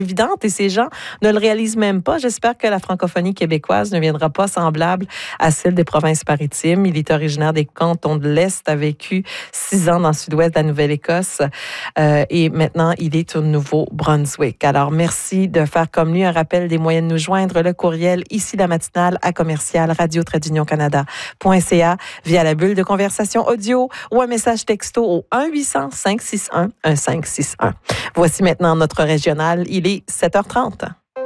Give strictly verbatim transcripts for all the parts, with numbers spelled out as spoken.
évidente et ces gens ne le réalisent même pas. J'espère que la francophonie québécoise ne viendra pas semblable à celle des provinces maritimes. Il est originaire des cantons de l'Est, a vécu six ans dans le sud-ouest de la Nouvelle-Écosse euh, et maintenant il est au Nouveau-Brunswick. Alors merci de faire comme lui. Un rappel des moyens de nous joindre, le courriel ici la matinale à commercial radio trait d'union canada point c a via la bulle de conversation audio ou un message texto au un huit cents cinq six un un cinq six un. Voici maintenant notre régional. Il est sept heures trente.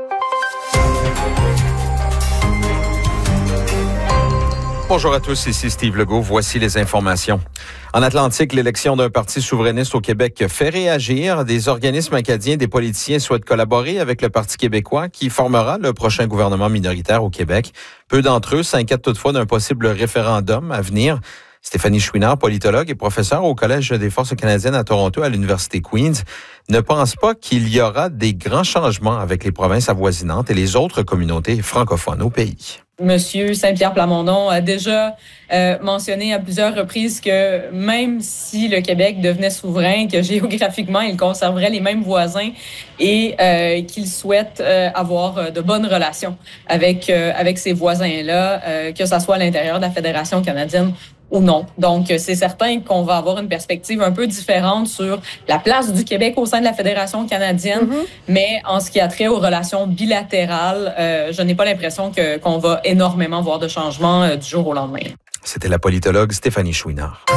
Bonjour à tous, ici Steve Legault. Voici les informations. En Atlantique, l'élection d'un parti souverainiste au Québec fait réagir. Des organismes acadiens, des politiciens souhaitent collaborer avec le Parti québécois qui formera le prochain gouvernement minoritaire au Québec. Peu d'entre eux s'inquiètent toutefois d'un possible référendum à venir. Stéphanie Chouinard, politologue et professeure au Collège des Forces canadiennes à Toronto à l'Université Queen's, ne pense pas qu'il y aura des grands changements avec les provinces avoisinantes et les autres communautés francophones au pays. Monsieur Saint-Pierre Plamondon a déjà euh, mentionné à plusieurs reprises que même si le Québec devenait souverain, que géographiquement, il conserverait les mêmes voisins et euh, qu'il souhaite euh, avoir de bonnes relations avec, euh, avec ces voisins-là, euh, que ce soit à l'intérieur de la Fédération canadienne ou non. Donc, c'est certain qu'on va avoir une perspective un peu différente sur la place du Québec au sein de la Fédération canadienne, mm-hmm. mais en ce qui a trait aux relations bilatérales, euh, je n'ai pas l'impression que, qu'on va énormément voir de changements euh, du jour au lendemain. C'était la politologue Stéphanie Chouinard.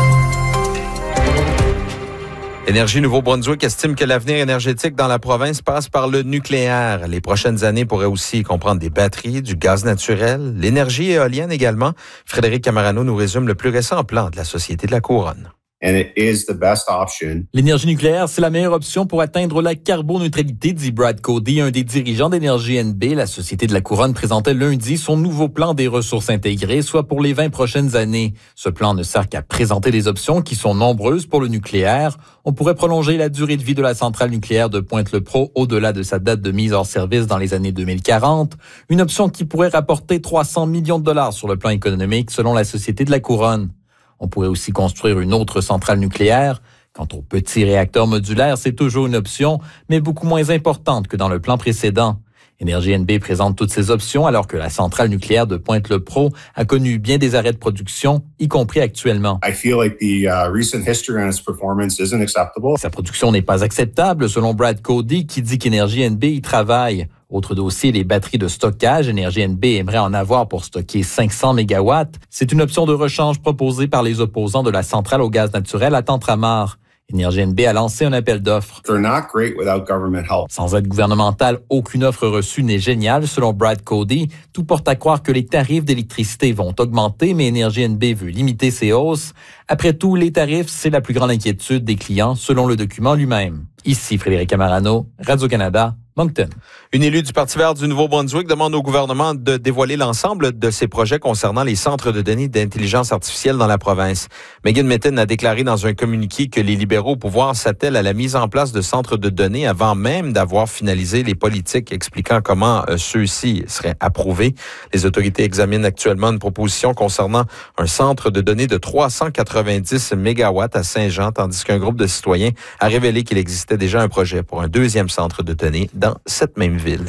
Énergie Nouveau-Brunswick estime que l'avenir énergétique dans la province passe par le nucléaire. Les prochaines années pourraient aussi comprendre des batteries, du gaz naturel, l'énergie éolienne également. Frédéric Camarano nous résume le plus récent plan de la Société de la Couronne. And it is the best option. L'énergie nucléaire, c'est la meilleure option pour atteindre la carboneutralité, dit Brad Cody, un des dirigeants d'Énergie N B. La Société de la Couronne présentait lundi son nouveau plan des ressources intégrées, soit pour les vingt prochaines années. Ce plan ne sert qu'à présenter les options qui sont nombreuses pour le nucléaire. On pourrait prolonger la durée de vie de la centrale nucléaire de Pointe-le-Pro au-delà de sa date de mise hors service dans les années deux mille quarante. Une option qui pourrait rapporter trois cents millions de dollars sur le plan économique, selon la Société de la Couronne. On pourrait aussi construire une autre centrale nucléaire. Quant aux petits réacteurs modulaires, c'est toujours une option, mais beaucoup moins importante que dans le plan précédent. Énergie N B présente toutes ces options alors que la centrale nucléaire de Pointe-le-Pro a connu bien des arrêts de production, y compris actuellement. I feel like the uh, recent history on its performance isn't acceptable. Sa production n'est pas acceptable, selon Brad Cody, qui dit qu'Énergie N B y travaille. Autre dossier, les batteries de stockage. Énergie N B aimerait en avoir pour stocker cinq cents mégawatts. C'est une option de rechange proposée par les opposants de la centrale au gaz naturel à Tentramar. Énergie N B a lancé un appel d'offres. They're not great without government help. Sans aide gouvernementale, aucune offre reçue n'est géniale, selon Brad Cody. Tout porte à croire que les tarifs d'électricité vont augmenter, mais Énergie N B veut limiter ces hausses. Après tout, les tarifs, c'est la plus grande inquiétude des clients, selon le document lui-même. Ici Frédéric Camarano, Radio-Canada, Moncton. Une élue du Parti vert du Nouveau-Brunswick demande au gouvernement de dévoiler l'ensemble de ses projets concernant les centres de données d'intelligence artificielle dans la province. Megan Mitton a déclaré dans un communiqué que les libéraux au pouvoir s'attellent à la mise en place de centres de données avant même d'avoir finalisé les politiques expliquant comment euh, ceux-ci seraient approuvés. Les autorités examinent actuellement une proposition concernant un centre de données de trois cent quatre-vingt-dix mégawatts à Saint-Jean, tandis qu'un groupe de citoyens a révélé qu'il existait déjà un projet pour un deuxième centre de données dans cette même ville.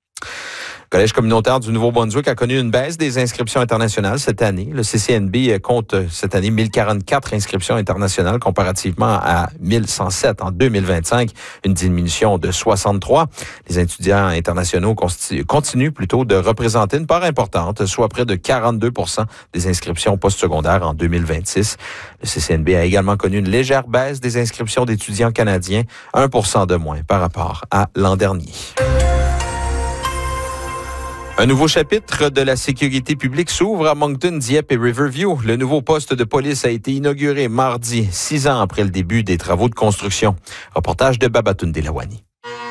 Le Collège communautaire du Nouveau-Brunswick a connu une baisse des inscriptions internationales cette année. Le C C N B compte cette année mille quarante-quatre inscriptions internationales comparativement à mille cent sept en deux mille vingt-cinq, une diminution de soixante-trois. Les étudiants internationaux continuent plutôt de représenter une part importante, soit près de quarante-deux pour cent des inscriptions postsecondaires en deux mille vingt-six. Le C C N B a également connu une légère baisse des inscriptions d'étudiants canadiens, un pour cent de moins par rapport à l'an dernier. Un nouveau chapitre de la sécurité publique s'ouvre à Moncton, Dieppe et Riverview. Le nouveau poste de police a été inauguré mardi, six ans après le début des travaux de construction. Reportage de Babatunde Lawani.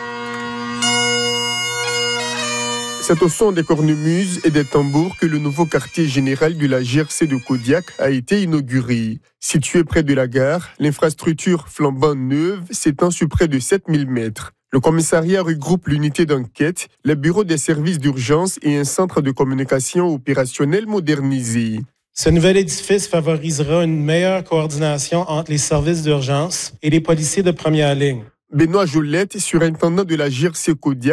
C'est au son des cornemuses et des tambours que le nouveau quartier général de la G R C de Kodiak a été inauguré. Situé près de la gare, l'infrastructure flambant neuve s'étend sur près de sept mille mètres. Le commissariat regroupe l'unité d'enquête, les bureaux des services d'urgence et un centre de communication opérationnel modernisé. Ce nouvel édifice favorisera une meilleure coordination entre les services d'urgence et les policiers de première ligne. Benoît Jolette, surintendant de la G R C Kodiak,